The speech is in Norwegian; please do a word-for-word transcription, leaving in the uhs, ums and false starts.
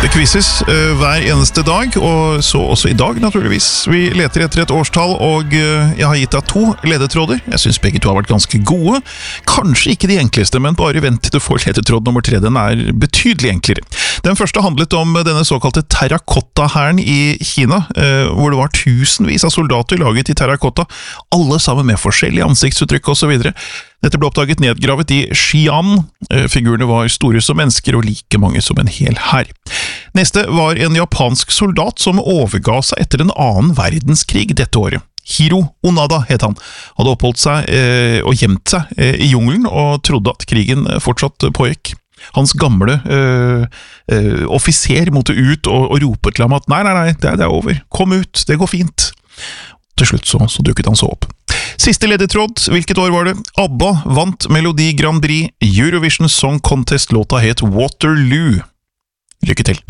Det quizzes uh, hver eneste dag, og så også i dag naturligvis. Vi leter etter et årstall, og uh, jeg har gitt deg to ledetråder. Jeg synes begge to har vært ganske gode. Kanskje ikke de enkleste, men bare vent til du får ledetråd nummer tre. Den er betydelig enklere. Den første handlet om denne såkalte terrakotta-hæren i Kina, uh, hvor det var tusenvis av soldater laget i terrakotta, alle sammen med forskjellige ansiktsuttrykk og så videre. Dette ble oppdaget nedgravet i Xi'an. Figurene var store som mennesker og like mange som en hel hær. Neste var en japansk soldat som overga seg etter en annen verdenskrig dette året. Hiro Onada het han. Hadde oppholdt seg eh, og gjemt seg eh, i jungelen og trodde at krigen fortsatt pågikk. Hans gamle øh, øh, offiser måtte ut og, og rope til ham at nei, nei, nei, det er, det er over. Kom ut, det går fint. Til slutt så, så dukket han så opp. Siste ledetråd, hvilket år var det? ABBA vant Melodi Grand Prix, Eurovision Song Contest, låta het Waterloo. Lykke til!